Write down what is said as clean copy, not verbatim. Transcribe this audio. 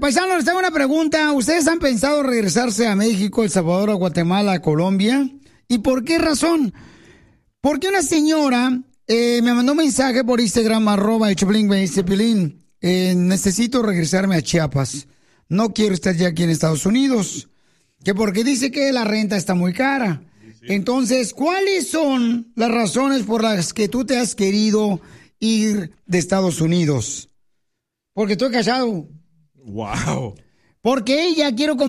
paisanos, les tengo una pregunta. ¿Ustedes han pensado regresarse a México, El Salvador, a Guatemala, a Colombia? ¿Y por qué razón? Porque una señora me mandó un mensaje por Instagram, @Choplin, me dice, Piolín, necesito regresarme a Chiapas. No quiero estar ya aquí en Estados Unidos. Que porque dice que la renta está muy cara. Entonces, ¿cuáles son las razones por las que tú te has querido ir de Estados Unidos? Porque estoy casado. Wow. Porque ella quiero